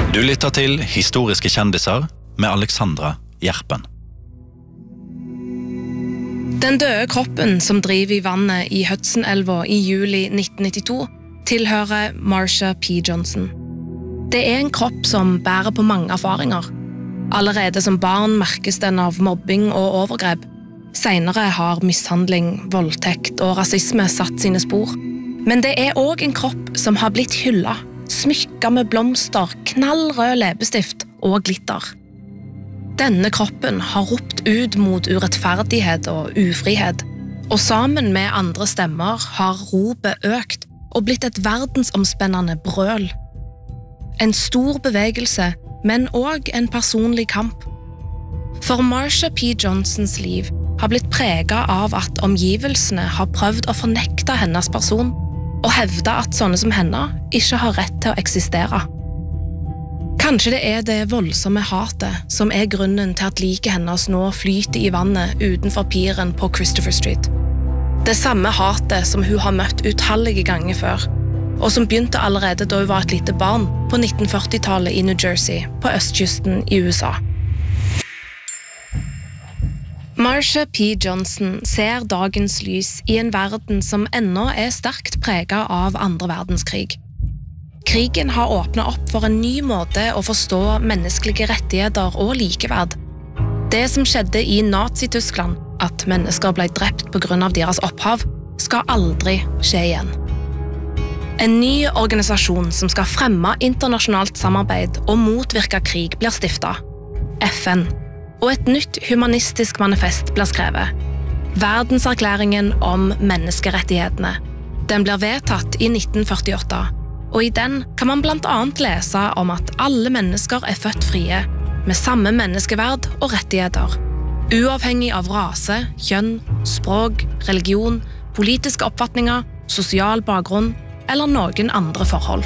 Du lytter til Historiske kjendiser med Alexandra Gjerpen. Den døde kroppen som driver i vannet i Hudson-elva i juli 1992 tilhører Marsha P. Johnson. Det en kropp som bærer på mange erfaringer. Allerede som barn merkes den av mobbing og overgrep. Senere har mishandling, voldtekt og rasisme satt sine spor. Men det også en kropp som har blitt hyllet, smykket med blomster, knallrød leppestift og glitter. Denne kroppen har ropt ut mot urettferdighet og ufrihet, og sammen med andre stemmer har ropet økt og blitt et verdensomspennende brøl. En stor bevegelse, men også en personlig kamp. For Marsha P. Johnsons liv har blitt preget av at omgivelsene har prøvd å fornekte hennes person, og hevde at sånne som henne ikke har rett til å eksistere. Kanskje det det voldsomme hatet som grunnen til at liket hennes nå flyter i vannet utenfor piren på Christopher Street. Det samme hatet som hun har møtt utallige ganger før, og som begynte allerede da hun var et lite barn på 1940-tallet i New Jersey, på østkysten i USA. Marsha P. Johnson ser dagens lys i en verden som ennå sterkt preget av andre verdenskrig. Krigen har åpnet opp for en ny måte å forstå menneskelige rettigheter og likeverd. Det som skjedde i Nazi-Tyskland, at mennesker ble drept på grunn av deres opphav, skal aldri skje igjen. En ny organisasjon som skal fremme internasjonalt samarbeid og motvirke krig blir stiftet, FN. Og et nytt humanistisk manifest blir skrevet. Verdenserklæringen om menneskerettighetene. Den blir vedtatt i 1948, og i den kan man blant annet lese om at alle mennesker født frie, med samme menneskeverd og rettigheter, uavhengig av rase, kjønn, språk, religion, politiske oppfatninger, sosial bakgrunn eller noen andre forhold.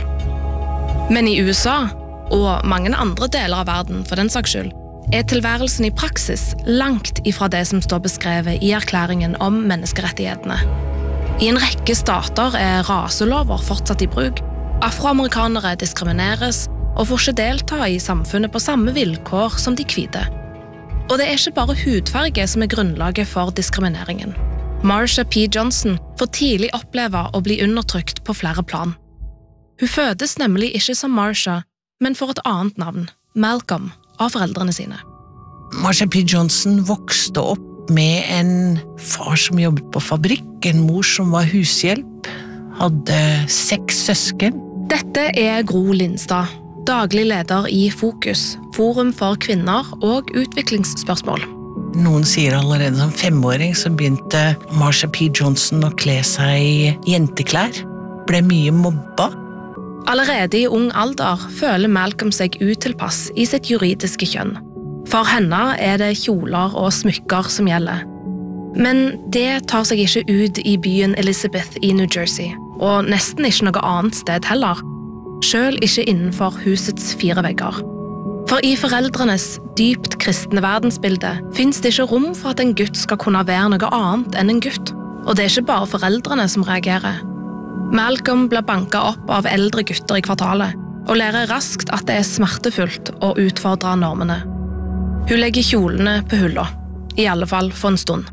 Men i USA, og mange andre deler av verden for den saks skyld, tilværelsen i praksis langt ifra det som står beskrevet i erklæringen om menneskerettighetene. I en rekke stater raselover fortsatt i bruk, afroamerikanere diskrimineres og får ikke delta i samfunnet på samme vilkår som de hvite. Og det ikke bare hudfarge som grunnlaget for diskrimineringen. Marsha P. Johnson får tidlig oppleve å bli undertrykt på flere plan. Hun fødes nemlig ikke som Marsha, men får et annet navn, Malcolm, av foreldrene sine. Marsha P. Johnson vokste opp med en far som jobbet på fabrikk, en mor som var hushjelp, hadde 6 søsken. Dette Gro Lindstad, daglig leder i Fokus, Forum for kvinner og utviklingsspørsmål. Noen sier allerede som 5-åring så begynte Marsha P. Johnson å kle seg i jenteklær, ble mye mobba. Allerede i ung alder føler Malcolm seg utilpass i sitt juridiske kjønn. For henne det kjoler og smykker som gjelder. Men det tar seg ikke ut i byen Elizabeth i New Jersey, og nesten ikke noe annet sted heller, selv ikke innenfor husets 4 vegger. For i foreldrenes dypt kristne verdensbilde finnes det ikke rom for at en gutt skal kunne være noe annet enn en gutt, og det ikke bare foreldrene som reagerer. Malcolm blir banket opp av eldre gutter i kvartalet, og lærer raskt at det smertefullt å utfordre normene. Hun legger kjolene på hylla, i alle fall for en stund.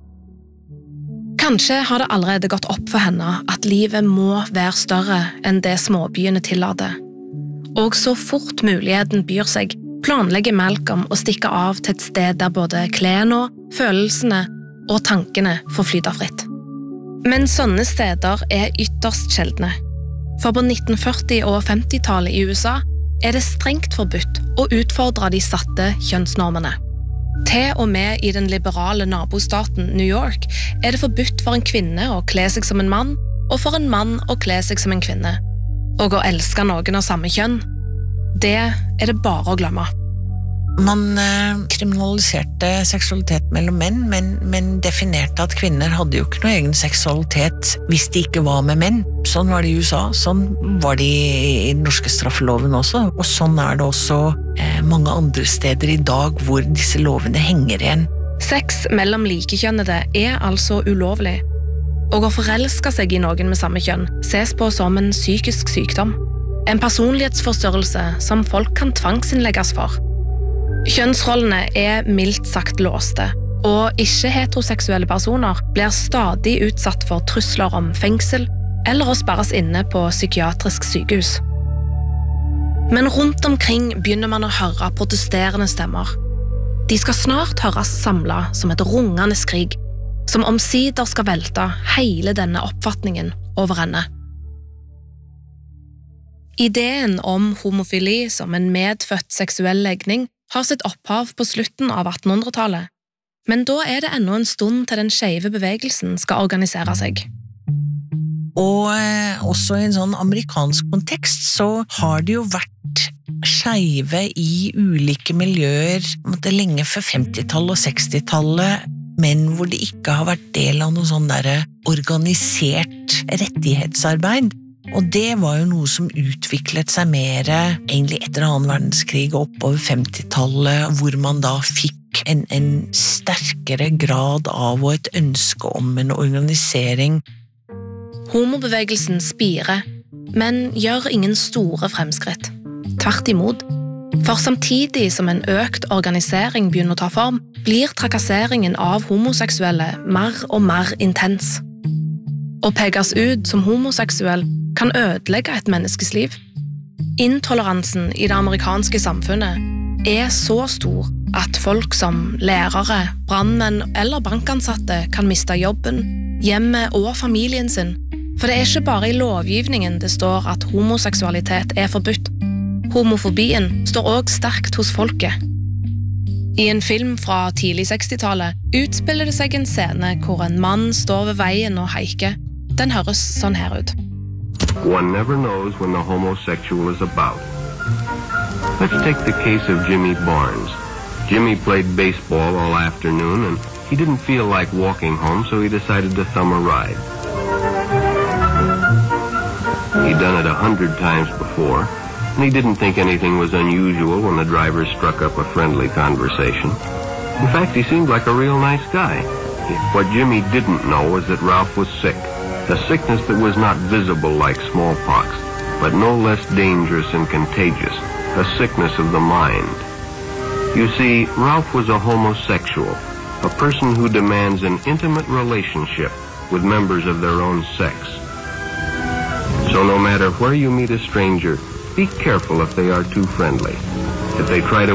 Kanskje har det allerede gått opp for henne at livet må være større enn det småbyene tillater. Og så fort muligheten byr seg, planlegger Malcolm å stikke av til et sted der både klærne, følelsene og tankene får flyte fritt. Men sånne steder ytterst sjeldne. For på 1940- og 50-tallet i USA det strengt forbudt å utfordre de satte kjønnsnormene. Til og med i den liberale nabostaten New York det forbudt for en kvinne å kle seg som en mann, og for en mann å kle seg som en kvinne. Og å elske noen av samme kjønn, det det bare å glemme. Man kriminaliserte seksualitet mellom menn, men definerte at kvinner hadde jo ikke noe egen seksualitet hvis de ikke var med menn. Sånn var det i USA, sånn var det i den norske straffeloven også, og sånn det også mange andre steder i dag hvor disse lovene henger igjen. Sex mellom likekjønnede altså ulovlig, og å forelske seg i noen med samme kjønn ses på som en psykisk sykdom. En personlighetsforstyrrelse som folk kan tvangsinnlegges for. Kjønnsrollene er mildt sagt låste, og ikke-heteroseksuelle personer blir stadig utsatt for trusler om fengsel eller å sperres inne på psykiatrisk sykehus. Men rundt omkring begynner man å høre protesterende stemmer. De skal snart høres samlet som et rungende skrig, som omsider skal velte hele denne oppfatningen over ende. Ideen om homofili som en medfødt seksuell legning har sitt opphav på slutten av 1800-tallet, men da er det ennå en stund til den skeive bevegelsen skal organisere seg. Og også i en sånn amerikansk kontekst så har det jo vært skeive i ulike miljøer lenge før 50-tallet og 60-tallet, men hvor det ikke har vært del av noe sånn der organisert rettighetsarbeid. Og det var jo noe som utviklet seg mer egentlig etter annen verdenskrig og oppover 50-tallet, hvor man da fikk en sterkere grad av og et ønske om en organisering. Homobevegelsen spirer, men gjør ingen store fremskritt. Tvert imot. For samtidig som en økt organisering begynner å ta form, blir trakasseringen av homoseksuelle mer og mer intens. Å pekes ut som homoseksuell kan ødelegge et menneskes liv. Intoleransen i det amerikanske samfunnet er så stor at folk som lærere, brandmenn eller bankansatte kan miste jobben, hjemmet og familien sin. For det er ikke bare i lovgivningen det står at homoseksualitet er forbudt. Homofobien står også sterkt hos folket. I en film fra tidlig 60-tallet utspiller det seg en scene hvor en mann står ved veien og heiker. Den høres sånn her ut. One never knows when the homosexual is about. Let's take the case of Jimmy Barnes. Jimmy played baseball all afternoon and he didn't feel like walking home, so he decided to thumb a ride. He'd done it 100 times before, and he didn't think anything was unusual when the driver struck up a friendly conversation. In fact, he seemed like a real nice guy. What Jimmy didn't know was that Ralph was sick, a sickness that was not visible like smallpox, but no less dangerous and contagious, a sickness of the mind. You see, Ralph was a homosexual, a person who demands an intimate relationship with members of their own sex. So no matter where you meet a stranger, be careful if they are too friendly. If they try to